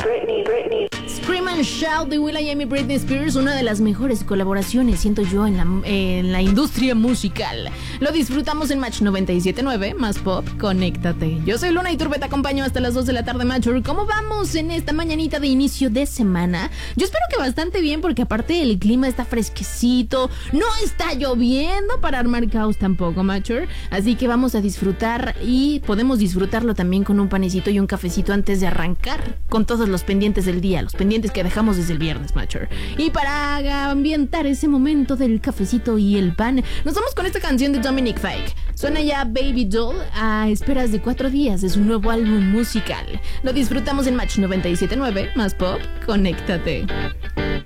Scream and Shout de will.i.am y Britney Spears, una de las mejores colaboraciones, siento yo, en la industria musical. Lo disfrutamos en Match 97.9, más pop, conéctate. Yo soy Luna Iturbe, te acompaño hasta las 2 de la tarde, Matcher. ¿Cómo vamos en esta mañanita de inicio de semana? Yo espero que bastante bien, porque aparte el clima está fresquecito, no está lloviendo para armar caos tampoco, Matcher. Así que vamos a disfrutar, y podemos disfrutarlo también con un panecito y un cafecito antes de arrancar con todos los pendientes del día, los pendientes que dejamos desde el viernes, Matcher. Y para ambientar ese momento del cafecito y el pan, nos vamos con esta canción de Dominic Fike. Suena ya Baby Doll a esperas de 4 días de su nuevo álbum musical. Lo disfrutamos en Match 97.9, más pop, conéctate.